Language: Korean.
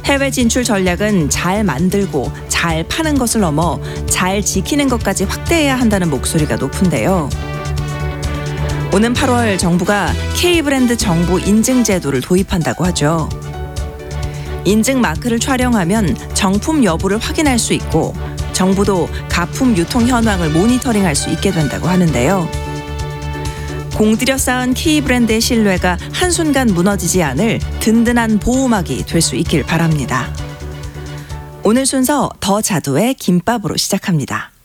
해외 진출 전략은 잘 만들고 잘 파는 것을 넘어 잘 지키는 것까지 확대해야 한다는 목소리가 높은데요. 오는 8월 정부가 K브랜드 정보 인증 제도를 도입한다고 하죠. 인증 마크를 촬영하면 정품 여부를 확인할 수 있고 정부도 가품 유통 현황을 모니터링할 수 있게 된다고 하는데요. 공들여 쌓은 K브랜드의 신뢰가 한순간 무너지지 않을 든든한 보호막이 될 수 있길 바랍니다. 오늘 순서 더 자두의 김밥으로 시작합니다.